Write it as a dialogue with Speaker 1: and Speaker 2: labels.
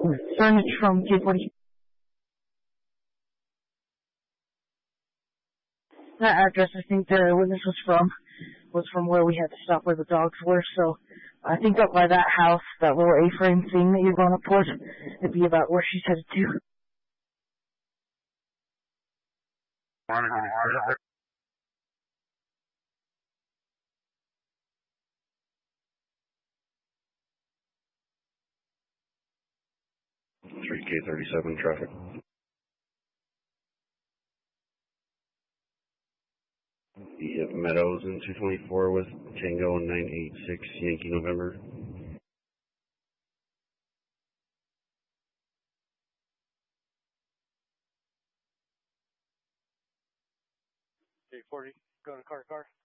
Speaker 1: Furniture from K40. That address, I think the witness was from where we had to stop where the dogs were, so I think up by that house, that little A-frame thing that you're going up towards, it'd be about where she's headed to.
Speaker 2: K37 traffic. Meadows in 224 with Tango 986 Yankee November.
Speaker 3: K40, go to car.